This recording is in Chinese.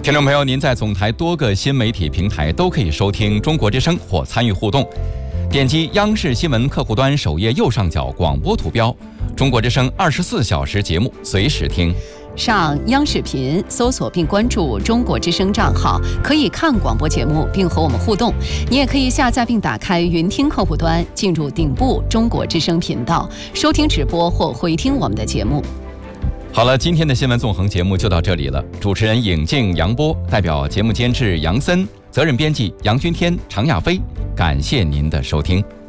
听众朋友，您在总台多个新媒体平台都可以收听中国之声或参与互动。点击央视新闻客户端首页右上角广播图标，中国之声24小时节目随时听。 上央视频搜索并关注中国之声账号，可以看广播节目并和我们互动。你也可以下载并打开云听客户端，进入顶部中国之声频道，收听直播或回听我们的节目。 好了，今天的新闻纵横节目就到这里了。主持人尹静、杨波，代表节目监制杨森，责任编辑杨君天、常亚飞，感谢您的收听。